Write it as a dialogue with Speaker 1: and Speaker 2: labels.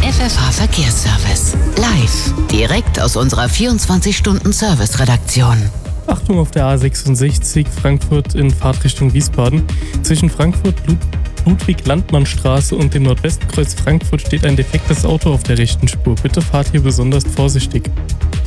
Speaker 1: FFH Verkehrsservice. Live, direkt aus unserer 24-Stunden-Service-Redaktion.
Speaker 2: Achtung auf der A66 Frankfurt in Fahrtrichtung Wiesbaden. Zwischen Frankfurt-Ludwig-Landmann-Straße und dem Nordwestkreuz Frankfurt steht ein defektes Auto auf der rechten Spur. Bitte fahrt hier besonders vorsichtig.